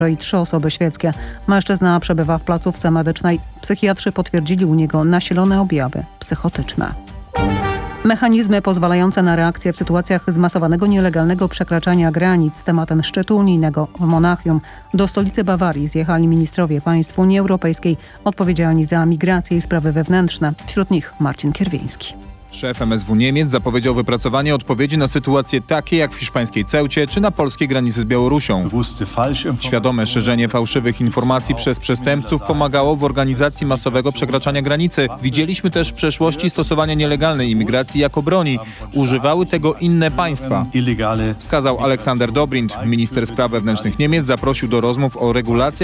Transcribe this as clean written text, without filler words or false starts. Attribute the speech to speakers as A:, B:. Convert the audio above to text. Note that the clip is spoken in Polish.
A: i 3 osoby świeckie. Mężczyzna przebywa w placówce medycznej. Psychiatrzy potwierdzili u niego nasilone objawy psychotyczne. Mechanizmy pozwalające na reakcję w sytuacjach zmasowanego nielegalnego przekraczania granic. Tematem szczytu unijnego w Monachium do stolicy Bawarii zjechali ministrowie państw Unii Europejskiej odpowiedzialni za migrację i sprawy wewnętrzne. Wśród nich Marcin Kierwiński.
B: Szef MSW Niemiec zapowiedział wypracowanie odpowiedzi na sytuacje takie jak w hiszpańskiej Ceucie czy na polskiej granicy z Białorusią. Świadome szerzenie fałszywych informacji przez przestępców pomagało w organizacji masowego przekraczania granicy. Widzieliśmy też w przeszłości stosowanie nielegalnej imigracji jako broni. Używały tego inne państwa. Wskazał Aleksander Dobrindt. Minister spraw wewnętrznych Niemiec zaprosił do rozmów o regulacjach